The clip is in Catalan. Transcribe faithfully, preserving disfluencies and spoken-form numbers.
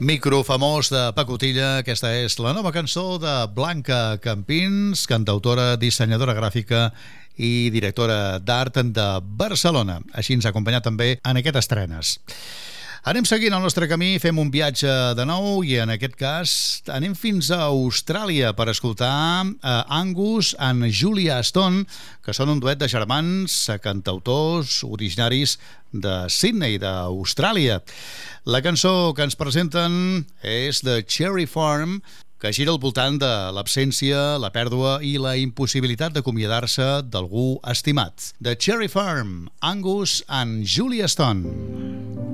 Microfamós de pacotilla, aquesta és la nova cançó de Blanca Campins, cantautora, dissenyadora gràfica i directora d'art de Barcelona. Així ens ha acompanyat també en aquestes estrenes. Anem seguint el nostre camí, fem un viatge de nou i en aquest cas anem fins a Austràlia per escoltar uh, Angus and Julia Stone, que són un duet de germans cantautors originaris de Sydney, d'Austràlia. La cançó que ens presenten és The Cherry Farm, que gira al voltant de l'absència, la pèrdua i la impossibilitat d'acomiadar-se d'algú estimat. The Cherry Farm, Angus and Julia Stone.